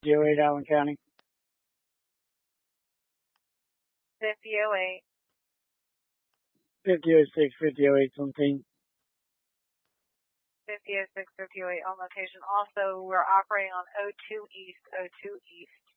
08 Allen County. 5008. 5006, 5008 something. 5006, 5008 on location. Also, we're operating on 02 East, 02 East.